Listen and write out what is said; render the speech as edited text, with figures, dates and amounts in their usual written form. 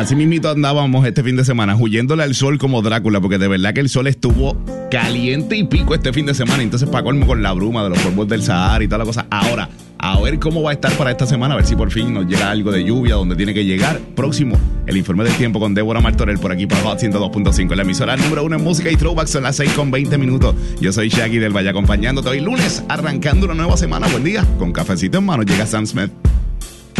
Así mismito andábamos este fin de semana, huyéndole al sol como Drácula, porque de verdad que el sol estuvo caliente y pico este fin de semana. Entonces, para colmo, con la bruma de los polvos del Sahara y toda la cosa. Ahora, a ver cómo va a estar para esta semana, a ver si por fin nos llega algo de lluvia donde tiene que llegar. Próximo, el informe del tiempo con Débora Martorell por aquí por Hot 102.5. La emisora número 1 en música y throwback, son las 6:20. Yo soy Shaggy del Valle, acompañándote hoy lunes, arrancando una nueva semana. Buen día, con cafecito en mano, llega Sam Smith.